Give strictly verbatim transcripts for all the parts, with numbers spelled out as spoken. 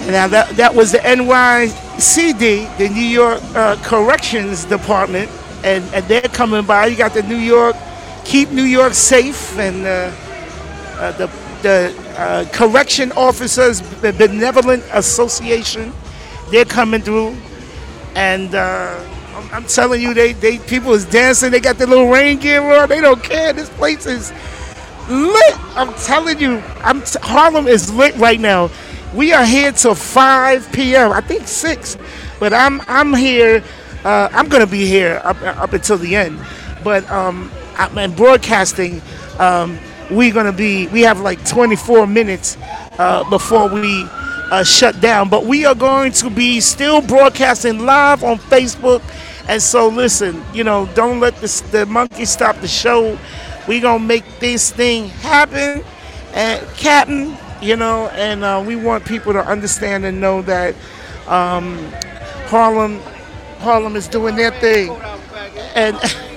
Now that that was the N Y C D, the New York uh, Corrections Department, and and they're coming by. You got the New York, Keep New York Safe, and uh, uh, the the uh, Correction Officers Benevolent Association. They're coming through, and uh, I'm, I'm telling you, they they people is dancing. They got their little rain gear on. They don't care. This place is lit. I'm telling you, I'm t- Harlem is lit right now. We are here till five p.m. I think six, but I'm I'm here. Uh, I'm gonna be here up up until the end. But um, I'm broadcasting. Um, we're gonna be. We have like twenty-four minutes uh, before we uh, shut down. But we are going to be still broadcasting live on Facebook. And so listen, you know, don't let this, the monkey stop the show. We gonna make this thing happen, and Captain. You know, and uh, we want people to understand and know that um, Harlem, Harlem is doing their thing, and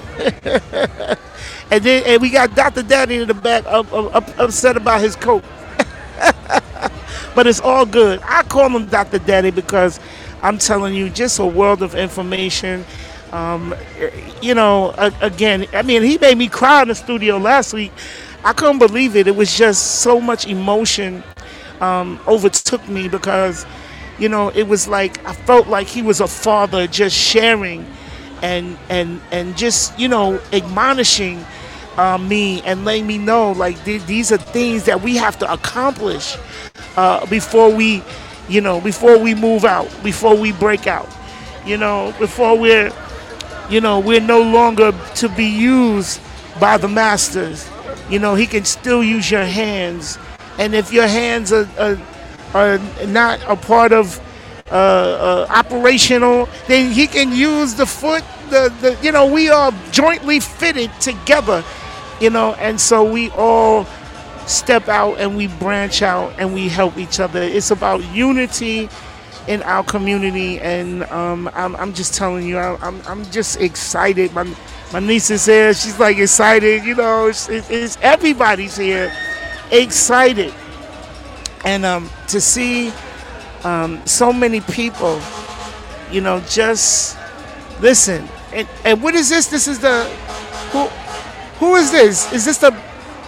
and then and we got Doctor Daddy in the back, up, up, upset about his coat, but it's all good. I call him Doctor Daddy because I'm telling you, just a world of information. Um, you know, again, I mean, he made me cry in the studio last week. I couldn't believe it. It was just so much emotion um, overtook me because, you know, it was like I felt like he was a father just sharing and and and just, you know, admonishing uh, me and letting me know like th- these are things that we have to accomplish uh, before we, you know, before we move out, before we break out, you know, before we're, you know, we're no longer to be used by the masters. You know, he can still use your hands. And if your hands are, are, are not a part of uh, uh, operational, then he can use the foot. The, the You know, we are jointly fitted together, you know, and so we all step out and we branch out and we help each other. It's about unity in our community. And um, I'm, I'm just telling you, I, I'm, I'm just excited. My, My niece is here. She's like excited. You know, it's, it's everybody's here, excited, and um, to see um, so many people. You know, just listen. And, and what is this? This is the who? Who is this? Is this the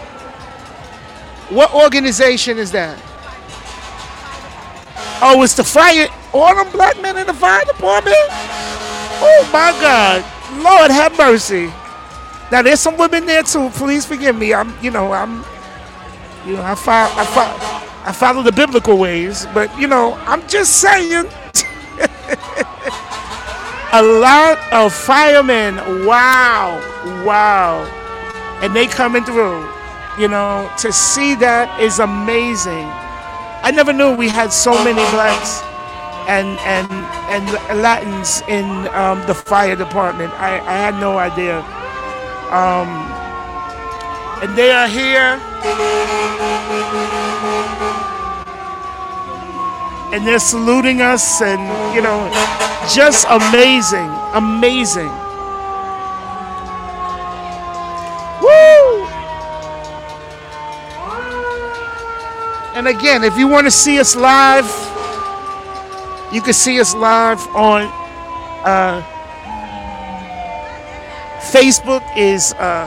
what organization is that? Oh, it's the fire. All them black men in the fire department. Oh my God. Lord have mercy. Now there's some women there too. Please forgive me. I'm, you know, I'm, you know, I follow, I follow, I follow the biblical ways. But you know, I'm just saying. A lot of firemen. Wow, wow, and they coming through. You know, to see that is amazing. I never knew we had so many blacks and and and Latins in um, the fire department. I, I had no idea. Um, and they are here. And they're saluting us and, you know, just amazing, amazing. Woo! And again, if you want to see us live, you can see us live on uh, Facebook is uh,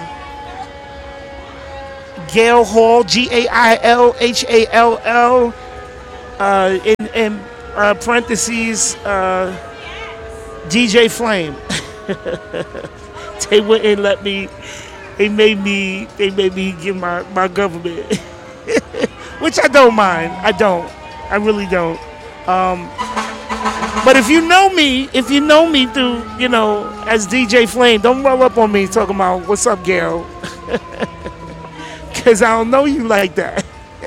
Gail Hall, G A I L H A L L, uh, in, in uh, parentheses, uh, D J Flame. They wouldn't let me, they made me, they made me give my, my government, which I don't mind. I don't. I really don't. Um, But if you know me, if you know me through, you know, as D J Flame, don't roll up on me talking about, what's up, Gail? Because I don't know you like that.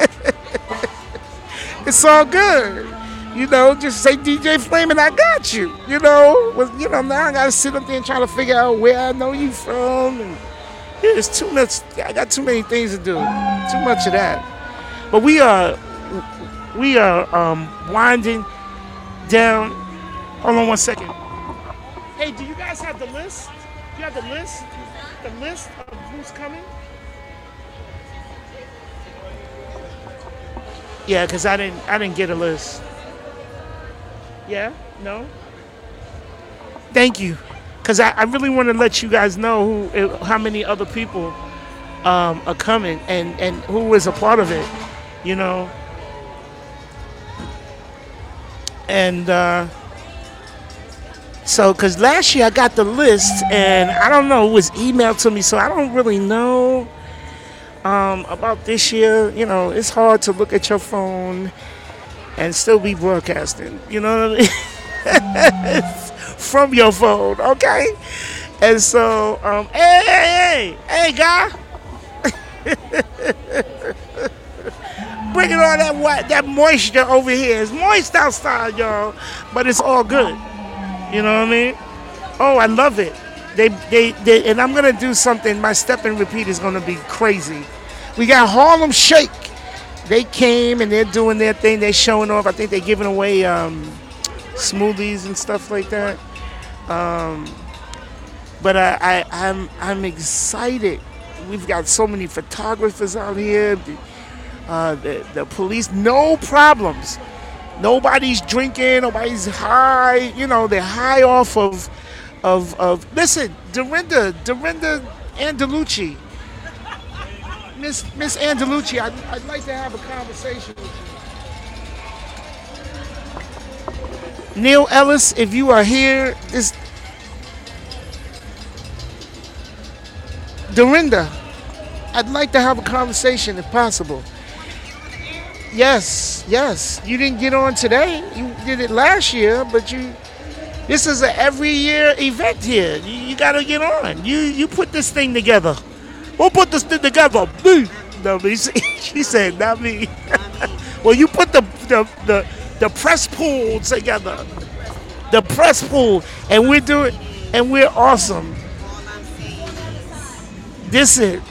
It's all good. You know, just say D J Flame and I got you. You know, well, you know, now I got to sit up there and try to figure out where I know you from. And yeah, it's too much. I got too many things to do. Too much of that. But we are, we are um, winding down. Hold on one second. Hey, do you guys have the list? Do you have the list? The list of who's coming? Yeah, because I didn't I didn't get a list. Yeah? No? Thank you. Because I, I really want to let you guys know who, how many other people um, are coming and, and who is a part of it, you know. And uh, so, because last year I got the list, and I don't know, it was emailed to me, so I don't really know um, about this year. You know, it's hard to look at your phone and still be broadcasting, you know what I mean? From your phone, okay? And so, um, hey, hey, hey, hey, guy. Bringing all that what that moisture over here. It's moist outside, y'all, but it's all good. You know what I mean? Oh, I love it. They, they, they, and I'm gonna do something. My step and repeat is gonna be crazy. We got Harlem Shake. They came and they're doing their thing. They're showing off. I think they're giving away um, smoothies and stuff like that. Um, but I, I, I'm, I'm excited. We've got so many photographers out here. The, uh, the, the police, no problems. Nobody's drinking. Nobody's high. You know, they're high off of, of, of. Listen, Dorinda, Dorinda Andalucci, Miss Miss Andalucci. I'd, I'd like to have a conversation with you. Neil Ellis, if you are here, this Dorinda, I'd like to have a conversation if possible. Yes, yes. You didn't get on today. You did it last year, but you. This is an every year event here. You, you got to get on. You you put this thing together. Who put this thing together? Me. No, me. She said, not me. Well, you put the the the, the press pool together. The press pool, and we're doing, and we're awesome. This is.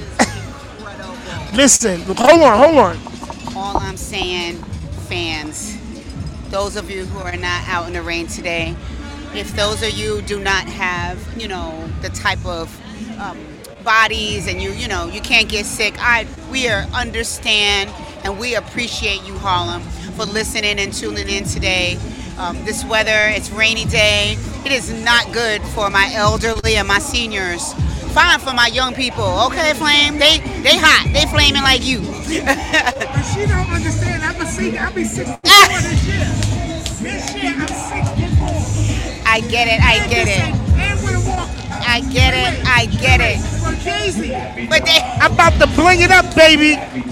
Listen, hold on, hold on. All I'm saying, fans, those of you who are not out in the rain today, if those of you do not have, you know, the type of um, bodies and you, you know, you can't get sick, I we are understand and we appreciate you, Harlem, for listening and tuning in today. Um, this weather, it's rainy day. It is not good for my elderly and my seniors. Fine for my young people, okay, Flame? They they hot, they flaming like you. But she don't understand. I'm a senior. I'll be sixty-four this year. This year I'm sixty-four. I get it, I get it. And with a walker. I get it, I get it. For Casey. But they, I'm about to bling it up, baby.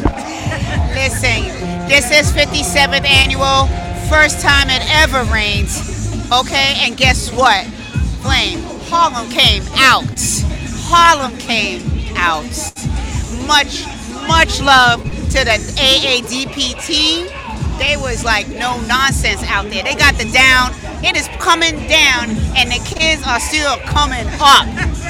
listen, this is fifty-seventh annual, first time it ever rains, okay? And guess what? Flame, Harlem came out. Harlem came out. Much, much love to the A A D P team. They was like no nonsense out there. They got the down. It is coming down, and the kids are still coming up.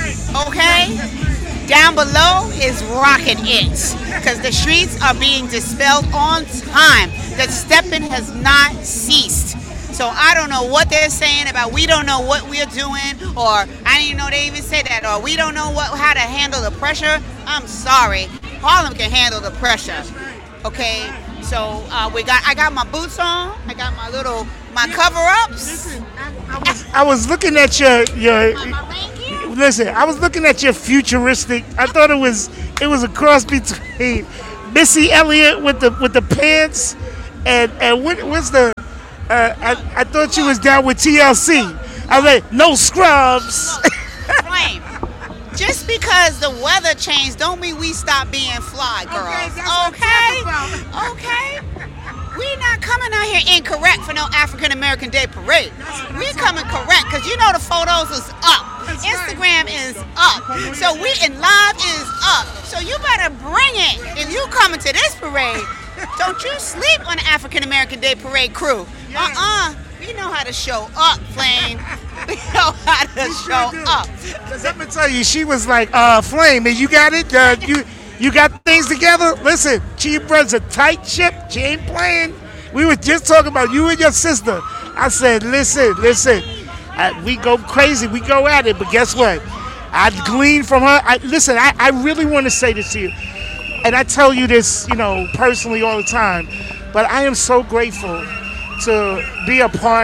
Okay? Down below is rocking it, because the streets are being dispelled on time. The stepping has not ceased. So I don't know what they're saying about we don't know what we're doing, or I didn't even know they even said that, or we don't know what how to handle the pressure. I'm sorry, Harlem can handle the pressure. Okay, so uh, we got I got my boots on, I got my little my cover ups. Listen, I, I was I was looking at your your. My, my rain gear. Listen, I was looking at your futuristic. I thought it was it was a cross between Missy Elliott with the with the pants and and what what's the. Uh, I, I thought you was down with T L C. I was like, no scrubs. Flame. Just because the weather changed don't mean we stop being fly, girls. Okay, Okay? Okay? We not coming out here incorrect for no African American Day parade. We coming correct because you know the photos is up. Instagram is up. So we and live is up. So you better bring it if you coming to this parade. Don't you sleep on the African American Day parade crew. Uh-uh. We know how to show up, Flame. We know how to show up. Because I'm going to tell you, she was like, uh, Flame, and you got it? Uh, you you got things together? Listen, she runs a tight ship. She ain't playing. We were just talking about you and your sister. I said, listen, listen. Uh, we go crazy. We go at it. But guess what? I glean from her. I, listen, I, I really want to say this to you. And I tell you this, you know, personally all the time. But I am so grateful to be a part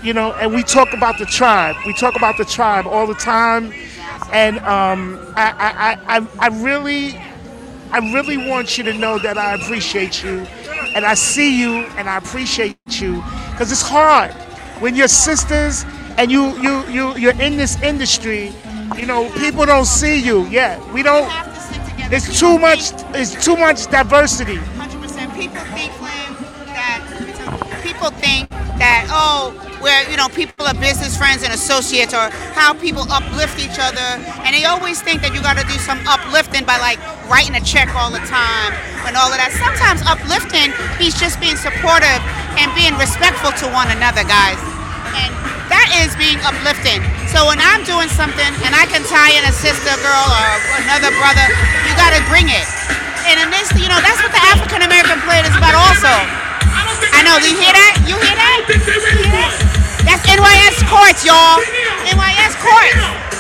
you know, and we talk about the tribe. We talk about the tribe all the time, and um, I, I, I, I really, I really want you to know that I appreciate you, and I see you, and I appreciate you, because it's hard when you're sisters and you, you, you, you're in this industry. You know, people don't see you. Yeah, we don't. It's too much. It's too much diversity. one hundred percent. People think, Flynn, that people think that oh, we're you know people are business friends and associates, or how people uplift each other, and they always think that you got to do some uplifting by like writing a check all the time and all of that. Sometimes uplifting means just being supportive and being respectful to one another, guys. And that is being uplifting. So when I'm doing something and I can tie in a sister girl or another brother, you gotta bring it. And in this, you know, that's what the African American Parade is about also. I know, you hear that? You hear that? You hear that? That's N Y S Courts, y'all. N Y S Courts.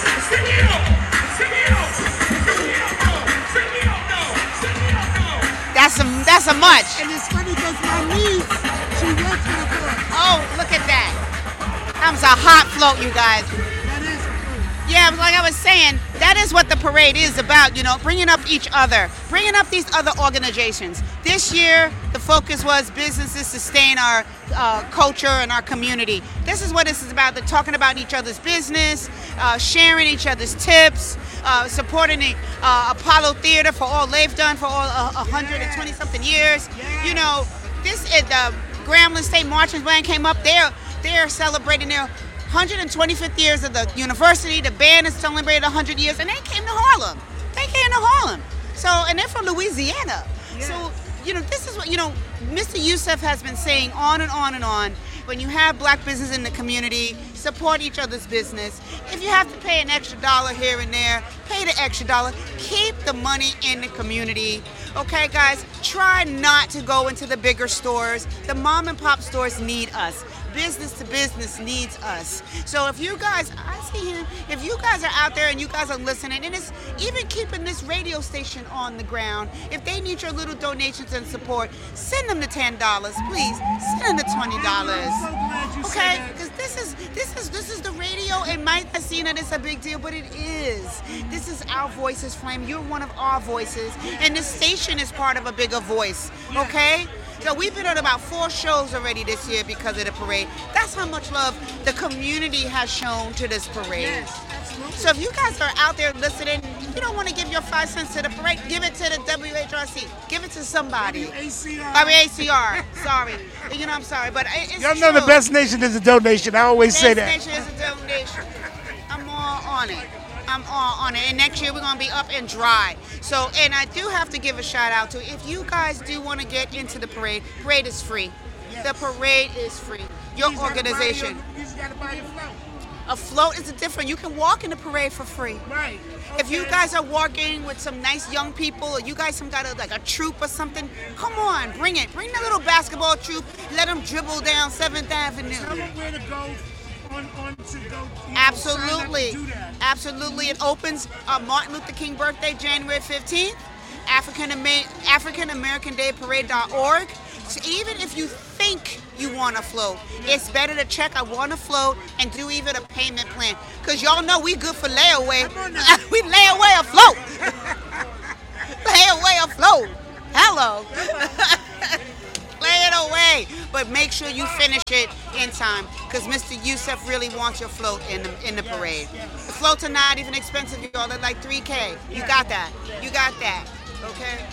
That's a, that's a much. And it's funny because my niece, she works for the court. Oh, look at that. That was a hot float, you guys. That is true. Yeah, like I was saying, that is what the parade is about, you know, bringing up each other, bringing up these other organizations. This year, the focus was businesses sustain our uh, culture and our community. This is what this is about. They're talking about each other's business, uh, sharing each other's tips, uh, supporting the uh, Apollo Theater for all they've done for all uh, one hundred twenty something years. You know, this is the Grambling State Marching Band came up there. They're celebrating their one hundred twenty-fifth years of the university. The band has celebrated one hundred years, and they came to Harlem. They came to Harlem. So, and they're from Louisiana. Yeah. So, you know, this is what, you know, Mister Yusef has been saying on and on and on. When you have black business in the community, support each other's business. If you have to pay an extra dollar here and there, pay the extra dollar. Keep the money in the community. Okay, guys? Try not to go into the bigger stores. The mom and pop stores need us. Business to business needs us. So if you guys, I see him, if you guys are out there and you guys are listening, and it's even keeping this radio station on the ground, if they need your little donations and support, send them the ten dollars, please. Send them the twenty dollars. I'm so glad you Okay? said that. Because this is this is this is the radio. It might not seem that it's a big deal, but it is. This is our voices, Flame. You're one of our voices. And this station is part of a bigger voice. Okay? So we've been on about four shows already this year because of the parade. That's how much love the community has shown to this parade. Yes, absolutely. So if you guys are out there listening, you don't want to give your five cents to the parade, give it to the W H R C. Give it to somebody. A C R. I mean A C R. Sorry. You know, I'm sorry, but it- it's Y'all know the true. best nation is a donation. I always say that. Best Nation is a donation. I'm all on it. I'm all on it. And next year we're going to be up and dry. So, and I do have to give a shout out to, if you guys do want to get into the parade, parade is free. Yes. The parade is free. Your You just gotta buy organization. your- You just got to buy your float. A float is a different. You can walk in the parade for free. Right. If you Okay. guys are walking with some nice young people, or you guys some got a, like a troop or something, come on, bring it. Bring the little basketball troop. Let them dribble down seventh Avenue. Tell them where to go on, on to go. You know, Absolutely. sign up to do that. Absolutely. It opens uh, Martin Luther King birthday, January fifteenth. African Ama- African American Day Parade dot org. So even if you think you want to float, it's better to check I want to float and do even a payment plan. Because y'all know we good for layaway. Come on now. We lay away afloat. Lay away afloat. Hello. Lay it away. But make sure you finish it in time, because Mister Yusef really wants your float in the, in the parade. The floats are not even expensive, y'all. They're like three K. You got that. You got that. Okay?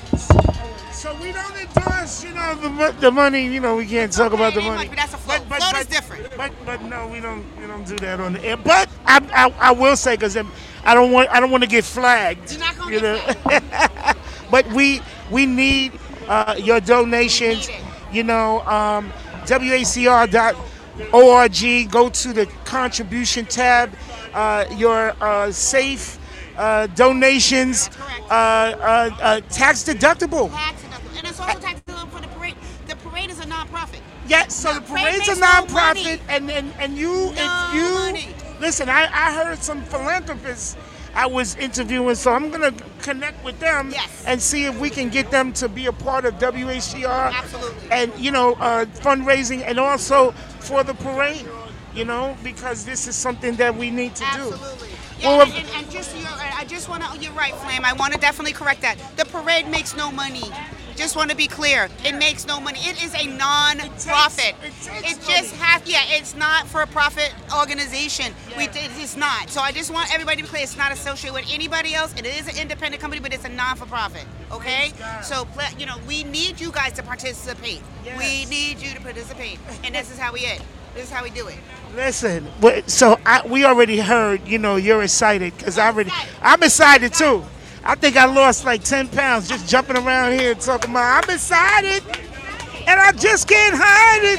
So we don't endorse, you know, The, mo- the money, you know, we can't talk about the It ain't money. much, but that's a float. Float is different. But but no, we don't we don't do that on the air. But I I, I will say, because I don't want I don't want to get flagged. You're not gonna you get know? But we we need uh, your donations. We need it. You know, um, W A C R dot org. Go to the contribution tab. Uh, your uh, safe uh, donations, Correct. uh, uh, uh, tax deductible. Tax deductible. And it's also tax deductible for the parade. The parade is a nonprofit. Yeah, so The the parade parade's a makes no nonprofit, money. and, and and you No if you money. listen, I, I heard some philanthropists I was interviewing, so I'm gonna connect with them Yes. and see if we can get them to be a part of W H C R. Absolutely. And you know, uh, fundraising, and also for the parade. you know, because this is something that we need to Absolutely. do. Yeah, Well, and, and, and just you I just want to. You're right, Flame. I want to definitely correct that. The parade makes no money. Just want to be clear. It makes no money. It is a non-profit. It takes- it It, takes just money. has. Yeah, it's not for a profit organization. We it is not. So I just want everybody to be clear. It's not associated with anybody else. It is an independent company, but it's a non-for-profit. Okay. Praise God. So pla- you know, we need you guys to participate. Yes. We need you to participate, and this is how we it. This is how we do it. Listen, wait, so I, we already heard, you know, you're excited because I already, I'm excited too. I think I lost like ten pounds just jumping around here talking about I'm excited and I just can't hide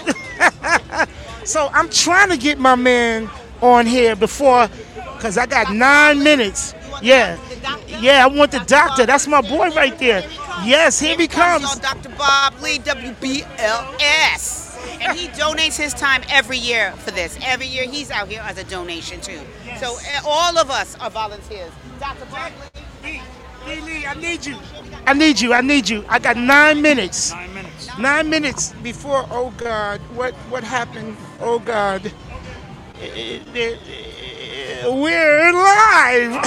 it. So I'm trying to get my man on here before, because I got nine minutes. Yeah, yeah, I want the doctor. That's my boy right there. Yes, here he comes. Y'all, Doctor Bob Lee, W B L S. And he donates his time every year for this. Every year he's out here as a donation too. So uh, all of us are volunteers. Doctor Bob Lee. Lee, Lee, I need you. I need you. I need you. I got nine minutes. Nine minutes. Nine minutes before. Oh God, what what happened? Oh God, Eh, eh, eh, we're live.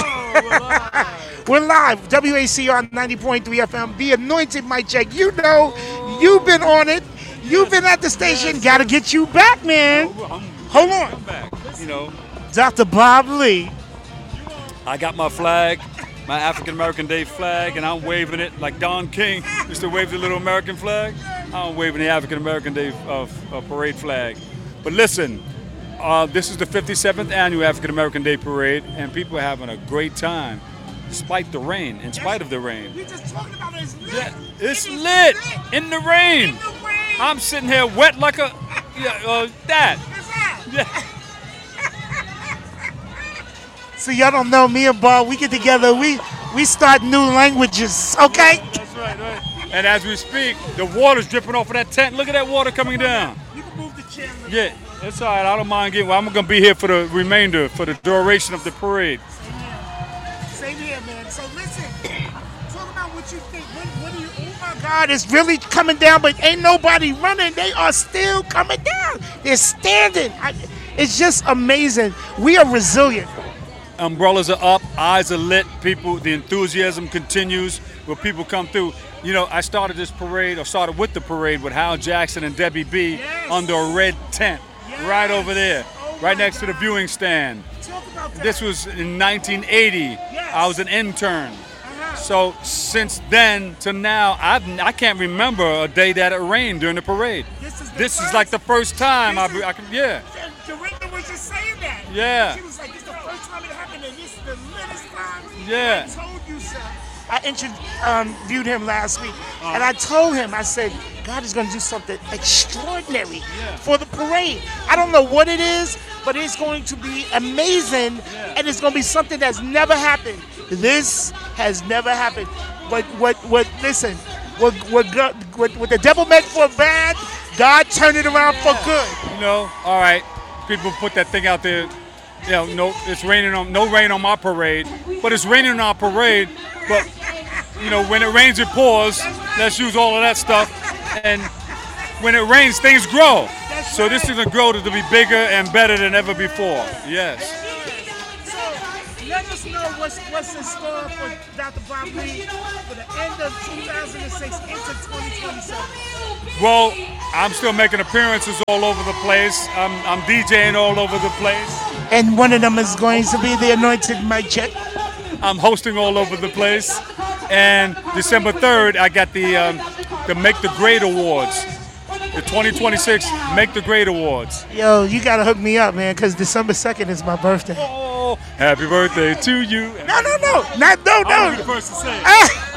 We're live. W A C R ninety point three F M. The Anointed Mic Check. You know, you've been on it. You've been at the station. Got to get you back, man. Hold on, I'm back. You know, Doctor Bob Lee. I got my flag, my African American Day flag, and I'm waving it like Don King used to wave the little American flag. I'm waving the African American Day uh, uh, parade flag. But listen, uh, this is the fifty-seventh annual African American Day parade, and people are having a great time, despite the rain. In spite of the rain, We just talking about it. It's lit. yeah, it's It is lit in the rain. In the rain. I'm sitting here wet like a yeah, uh, that. What's that? Yeah. So y'all don't know me and Bob. We get together. We we start new languages. Okay. That's right, right. And as we speak, the water's dripping off of that tent. Look at that water coming down. You can move the chair. a little. Yeah, it's all right. I don't mind getting. Well, I'm gonna be here for the remainder, for the duration of the parade. Same here, man. So listen, talk about what you think. What, what do you? Oh my God, it's really coming down, but ain't nobody running. They are still coming down. They're standing. I, it's just amazing. We are resilient. Umbrellas are up, eyes are lit. People, the enthusiasm continues. Where people come through. You know, I started this parade, or started with the parade with Hal Jackson and Debbie B Yes. under a red tent, right over there, Oh right my next to the God. viewing stand. Talk about that. This was in nineteen eighty. I was an intern. Uh-huh. So since then to now, I've, I can't remember a day that it rained during the parade. This is the This is first- like the first time I, This is- I can, yeah. Dorinda was just saying that. Yeah. She was like, "This is the first time it happened, and this is the latest time." Yeah. I told you so. I interviewed him last week, and I told him, I said, God is going to do something extraordinary for the parade. I don't know what it is, but it's going to be amazing, and it's going to be something that's never happened. This has never happened. But what? What? Listen, what? What? God- What? What the devil meant for bad, God turned it around for good. You know, all right, people put that thing out there. You know, no, it's raining on, no rain on my parade, but it's raining on our parade. But you know, when it rains, it pours. Let's use all of that stuff. And when it rains, things grow. So this is gonna grow to be bigger and better than ever before. Yes. So let us know what's what's in store for Doctor Bob Lee for the end of two thousand six into twenty twenty-seven. Well, I'm still making appearances all over the place. I'm, I'm DJing all over the place. And one of them is going to be the Anointed Mic Check. I'm hosting all over the place. And December third, I got the um, the Make the Grade Awards. The twenty twenty-six Make the Grade Awards. Yo, you gotta hook me up, man, because December second is my birthday. Oh, happy birthday to you. No, no, no, not no, I'll be the no. first to say it.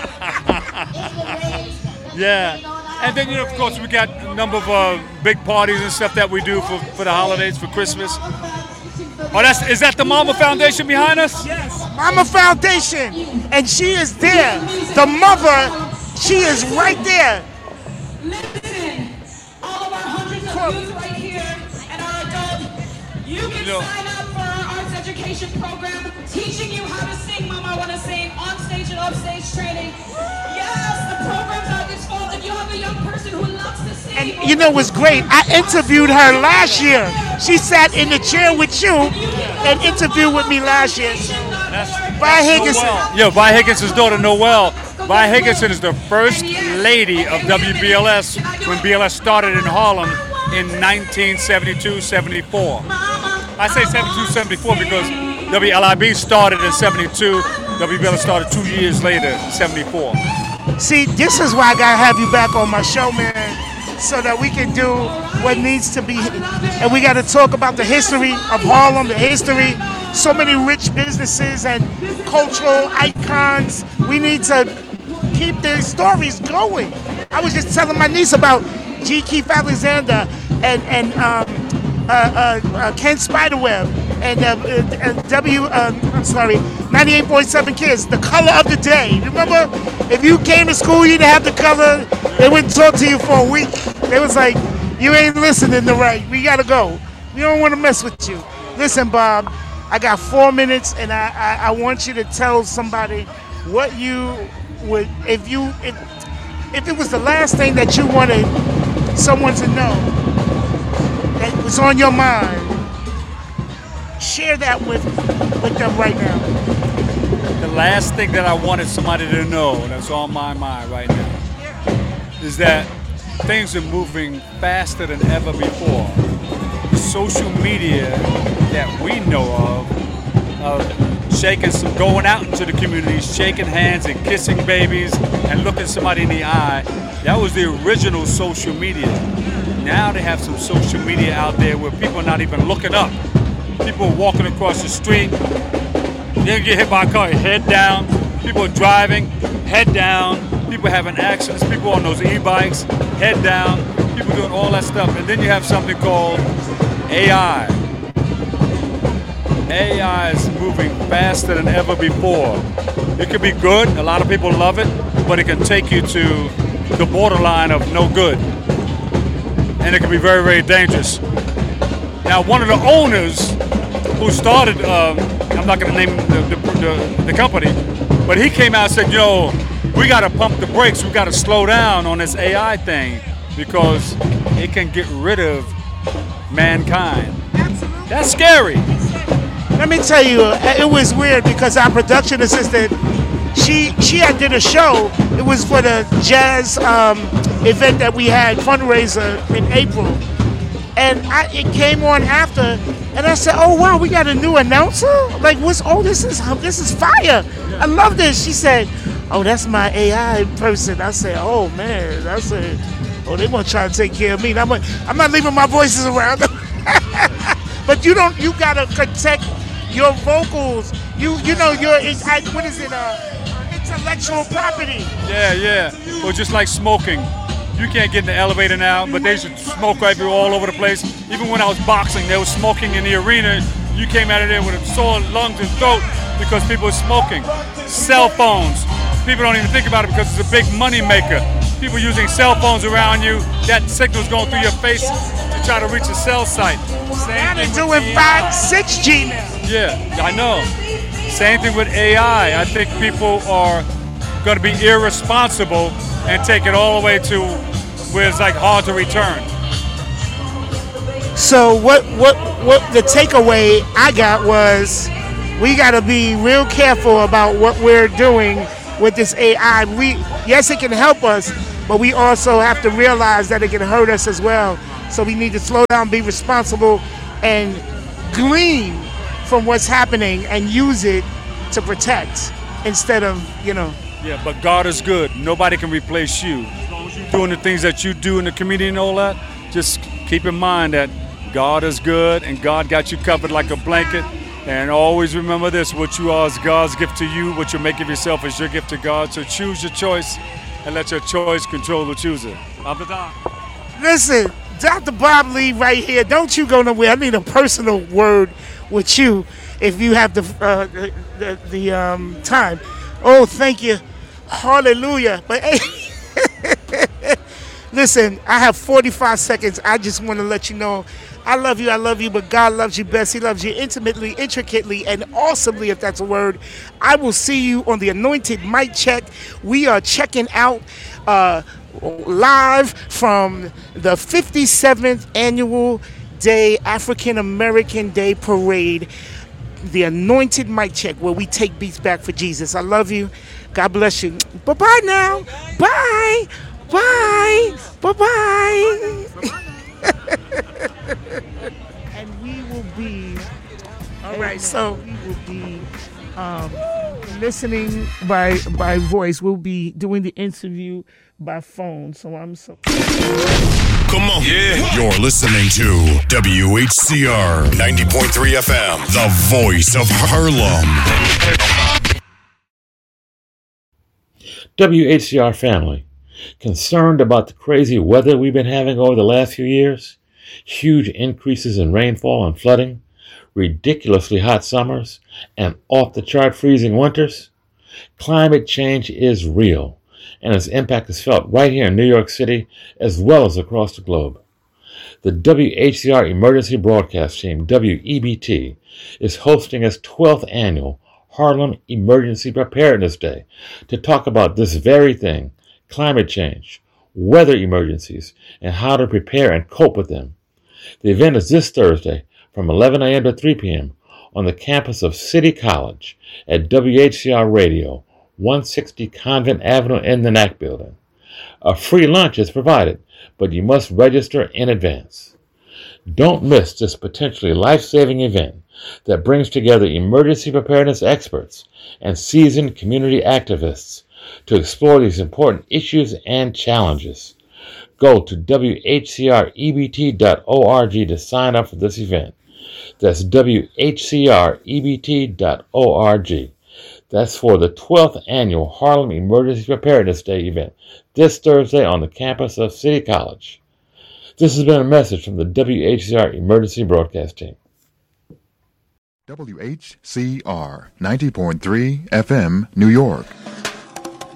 Ah! Yeah. And then, you know, of course, we got a number of uh, big parties and stuff that we do for, for the holidays, for Christmas. Oh, that's is that the Mama Foundation behind us? Yes, Mama Foundation, and she is there. The mother, she is right there. Listen, all of our hundreds of youth right here and our adults, you can You know- sign up for our arts education program, teaching you how to sing Mama I Wanna Sing, on stage and off stage training. Yes, the program's out this fall. If you have a young person who loves to sing, And you know what's great? I interviewed her last year. She sat in the chair with you and interviewed with me last year. Vi Higginson. Yeah, Vi Higginson's daughter, Noelle. Vi Higginson is the first lady of W B L S when B L S started in Harlem in nineteen seventy-two seventy-four. I say seventy-two seventy-four because W L I B started in seventy-two. W B L S started two years later, seventy-four. See, this is why I gotta have you back on my show, man, so that we can do what needs to be, and we gotta talk about the history of Harlem, the history, so many rich businesses and cultural icons. We need to keep their stories going. I was just telling my niece about G. Keith Alexander and and um, uh, uh, uh, Ken Spiderweb and uh, uh, W. Um, I'm sorry, ninety-eight point seven Kids. The color of the day. Remember, if you came to school, you didn't have the color. They wouldn't talk to you for a week. They was like, you ain't listening to right. We gotta go. We don't want to mess with you. Listen, Bob. I got four minutes, and I, I, I want you to tell somebody what you would, if you, if, if it was the last thing that you wanted someone to know that was on your mind, share that with, with them right now. The last thing that I wanted somebody to know that's on my mind right now is that things are moving faster than ever before. Social media that we know of, of shaking some, going out into the community, shaking hands and kissing babies and looking somebody in the eye. That was the original social media. Now they have some social media out there where people are not even looking up. People are walking across the street, they get hit by a car, head down. People are driving, head down. People having accidents, people on those e-bikes, head down. People doing all that stuff. And then you have something called A I. A I is moving faster than ever before. It can be good, a lot of people love it, but it can take you to the borderline of no good. And it can be very, very dangerous. Now, one of the owners who started, um, I'm not going to name the, the, the, the company, but he came out and said, yo, we got to pump the brakes, we got to slow down on this A I thing because it can get rid of mankind. That's scary. Let me tell you, it was weird because our production assistant, she she had did a show. It was for the jazz um, event that we had, fundraiser in April. And I, it came on after, and I said, oh wow, we got a new announcer? Like, what's, oh, this is this is fire. I love this. She said, oh, that's my A I person. I said, oh man. I said, oh, they want to try to take care of me. I'm, a, I'm not leaving my voices around. But you don't, you gotta protect your vocals. You you know, your, I, what is it, uh, intellectual property. Yeah, yeah. Or just like smoking. You can't get in the elevator now, but they should smoke everywhere, all over the place. Even when I was boxing, they were smoking in the arena. You came out of there with a sore lungs and throat because people were smoking. Cell phones. People don't even think about it because it's a big money maker. People using cell phones around you, that signal's going through your face to try to reach a cell site. Now they're doing five, six G now. Yeah, I know. Same thing with A I. I think people are going to be irresponsible and take it all the way to where it's like hard to return. So what what what the takeaway I got was we got to be real careful about what we're doing with this A I. We yes, it can help us, but we also have to realize that it can hurt us as well. So we need to slow down, be responsible, and glean from what's happening and use it to protect instead of, you know. Yeah, but God is good. Nobody can replace you. Doing the things that you do in the community and all that, just keep in mind that God is good and God got you covered like a blanket. And always remember this, what you are is God's gift to you. What you make of yourself is your gift to God. So choose your choice and let your choice control the chooser. I'm the Don. Listen, Doctor Bob Lee right here. Don't you go nowhere. I need a personal word with you if you have the uh, the, the, the um, time. Oh, thank you. Hallelujah. But hey, listen, I have forty-five seconds. I just want to let you know I love you, I love you, but God loves you best. He loves you intimately, intricately, and awesomely, if that's a word. I will see you on the Anointed Mic Check. We are checking out uh, live from the fifty-seventh Annual Day, African American Day Parade, the Anointed Mic Check, where we take beats back for Jesus. I love you. God bless you. Bye-bye now. Bye. Bye. Bye-bye. And we will be, all right, so we will be um, listening by by voice. We'll be doing the interview by phone. So I'm so... Come on. Yeah. You're listening to W H C R ninety point three F M, the voice of Harlem. W H C R family, concerned about the crazy weather we've been having over the last few years? Huge increases in rainfall and flooding, ridiculously hot summers, and off-the-chart freezing winters? Climate change is real, and its impact is felt right here in New York City as well as across the globe. The W H C R Emergency Broadcast Team, W E B T, is hosting its twelfth annual Harlem Emergency Preparedness Day to talk about this very thing, climate change, weather emergencies, and how to prepare and cope with them. The event is this Thursday from eleven a.m. to three p.m. on the campus of City College at W H C R Radio, one sixty Convent Avenue in the N A C building. A free lunch is provided, but you must register in advance. Don't miss this potentially life-saving event that brings together emergency preparedness experts and seasoned community activists to explore these important issues and challenges. Go to W H C R E B T dot org to sign up for this event. That's W H C R E B T dot org. That's for the twelfth annual Harlem Emergency Preparedness Day event this Thursday on the campus of City College. This has been a message from the W H C R Emergency Broadcast Team. W H C R ninety point three F M, New York.